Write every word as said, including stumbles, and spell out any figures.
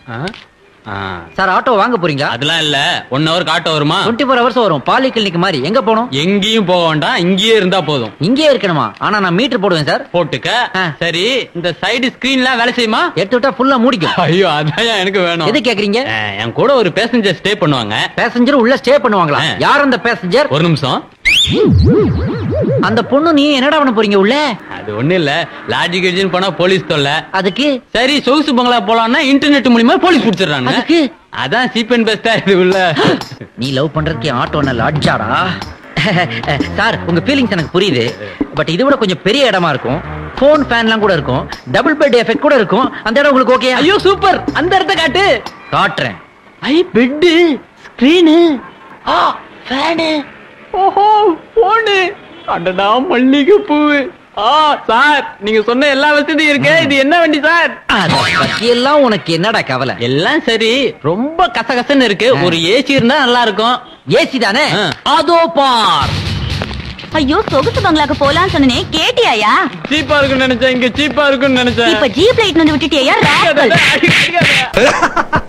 Sir auto வாங்க போறீங்களா? அதெல்லாம் இல்ல, ஒன் ஹவருக்கு ஆட்டோ வருமா? டுவெண்ட்டி ஃபோர் ஹவர்ஸ் வரும். பாலி கிளினிக் மாதிரி. எங்க போகணும்? எங்கேயும் போக வேண்டாம், இங்கேயே இருந்தா போதும். இங்கேயே இருக்கணுமா? ஆனா நான் மீட்டர் போடுவேன் சார். போட்டுக்க. சரி, இந்த சைடு ஸ்கிரீன்லாம் வேலை செய்யுமா? எடுத்து விட்டா ஃபுல்லா மூடிக்கும். ஐயோ, அதான் எனக்கு வேணும். எது கேக்குறீங்க? என் கூட ஒரு பேசஞ்சர் ஸ்டே பண்ணுவாங்க. பேசஞ்சர் உள்ள ஸ்டே பண்ணுவாங்களா? யார் அந்த பேசஞ்சர்? ஒரு நிமிஷம். அந்த பொண்ணு நீ என்னடா பண்ண போறீங்க உள்ள? அது ஒண்ணு இல்ல, லாஜிக் எஜின் போனா போலீஸ் தொல்ல. அதுக்கு சரி, சொகுசு பங்களா போலாம்னா இன்டர்நெட் மூலமா போலீஸ் புடிச்சிடறாங்க. அதுக்கு அதான் சீப் அண்ட் பெஸ்டா இது உள்ள. நீ லவ் பண்றதுக்கு ஆட்டோ என்ன லாட்ஜாடா? சார், உங்க ஃபீலிங்ஸ் எனக்கு புரியுது. பட் இது விட கொஞ்சம் பெரிய இடமா இருக்கும். போன் ஃபேன்லாம் கூட இருக்கும். டபுள் பெட் எஃபெக்ட் கூட இருக்கும். அந்த இடம் உங்களுக்கு ஓகே? ஐயோ சூப்பர், அந்த இடத்த காட்டு. காட்டுறேன். ஐ பெட், ஸ்கிரீன், ஆ ஃபேன், ஓஹோ போனு, அடடா மல்லிகை பூ. ஆ சார், நீங்க சொன்ன எல்லா வசதியும் இருக்கு. இது என்ன வண்டி சார்? அத பத்தி எல்லாம் உனக்கு என்னடா கவலை? எல்லாம் சரி, ரொம்ப கசகசன்னு இருக்கு. ஒரு ஏசி இருந்தா நல்லா இருக்கும். ஏசி தானே? அதோ பார். ஐயோ, சொகுசு பங்களாக்கு போலாம் சொன்னனே, கேட்டியாயா? சீப்பா இருக்குன்னு நினைச்சேன், இங்க சீப்பா இருக்குன்னு நினைச்சேன். இப்ப ஜீப் லைட் வந்து விட்டுட்டியா?